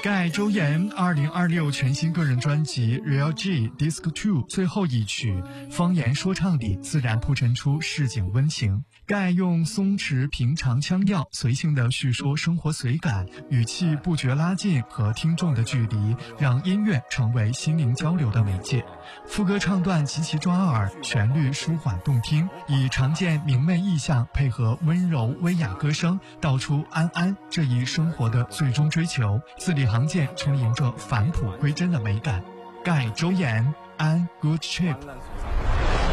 盖周岩2026全新个人专辑《Real G Disc 2》最后一曲方言说唱里自然铺陈出市井温情。盖用松弛平常腔调随性地叙说生活随感，语气不觉拉近和听众的距离，让音乐成为心灵交流的媒介。副歌唱段极其抓耳，旋律舒缓动听，以常见明媚意象配合温柔威雅歌声，道出安安这一生活的最终追求，字里行间充盈着返璞归真的美感。盖周岩安 Good Trip。